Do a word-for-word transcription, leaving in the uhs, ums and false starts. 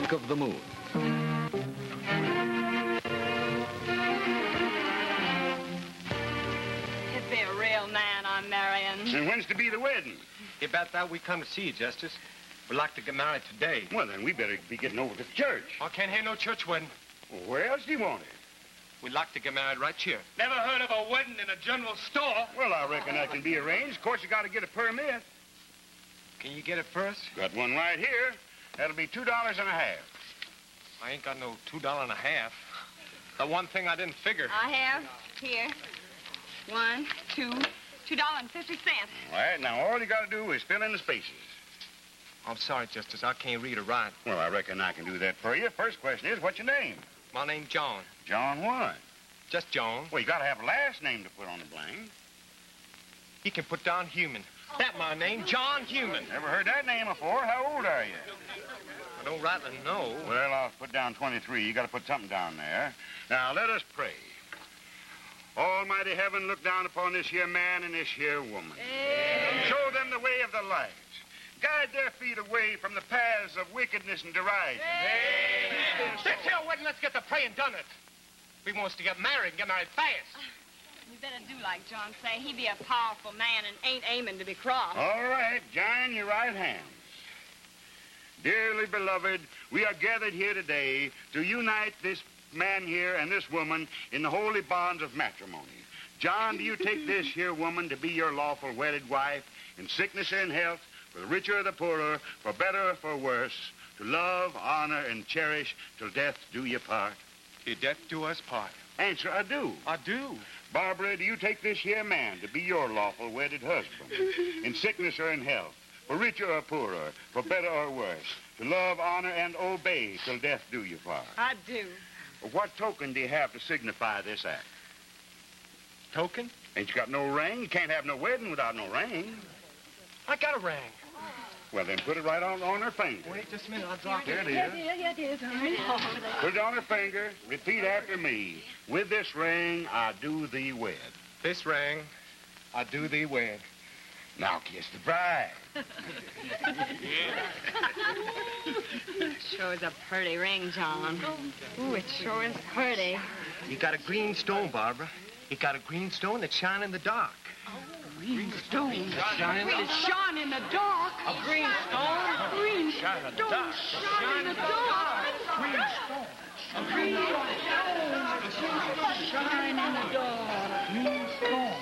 blink of the moon. It'd be a real man I'm marrying. And when's to be the wedding? About that, we come to see you, Justice. We'd like to get married today. Well, then we better be getting over to the church. I can't hear no church wedding. Well, where else do you want it? We'd like to get married right here. Never heard of a wedding in a general store. Well, I reckon that can be arranged. Of course, you got to get a permit. Can you get it first? Got one right here. That'll be two dollars and a half. I ain't got no two dollar and a half. The one thing I didn't figure. I have here one, two, two dollars and fifty cents. All right, now all you got to do is fill in the spaces. I'm sorry, Justice. I can't read or write. Well, I reckon I can do that for you. First question is, what's your name? My name's John. John what? Just John. Well, you got to have a last name to put on the blank. You can put down Human. That my name, John Human. Never heard that name before. How old are you? I don't rightly know. Well, I'll put down twenty-three. You got to put something down there. Now, let us pray. Almighty heaven, look down upon this here man and this here woman. Amen. Show them the way of the light. Guide their feet away from the paths of wickedness and derision. Amen. This here wedding, let's get the praying done it. We wants to get married and get married fast. You better do like John say. He be a powerful man and ain't aiming to be crossed. All right, join your right hands. Dearly beloved, we are gathered here today to unite this man here and this woman in the holy bonds of matrimony. John, do you take this here woman to be your lawful wedded wife in sickness or in health, for the richer or the poorer, for better or for worse, to love, honor, and cherish till death do you part? Till death do us part. Answer, I do. I do. Barbara, do you take this here man to be your lawful wedded husband in sickness or in health, for richer or poorer, for better or worse, to love, honor, and obey till death do you part? I do. What token do you have to signify this act? Token? Ain't you got no ring? You can't have no wedding without no ring. I got a ring. Well, then put it right on, on her finger. Wait just a minute. I'll drop Here it. it is. Yeah, it is. Put it on her finger. Repeat after me. With this ring, I do thee wed. This ring, I do thee wed. Now kiss the bride. Sure is a pretty ring, John. Ooh, it sure is pretty. You got a green stone, Barbara. You got a green stone that shine in the dark. Green stone. Shine in the It shone in the dark. A green stone? Green Shine in the stone. dark. Shine in the dark. Green stone. A green stone. Shine in the dark. Green stone.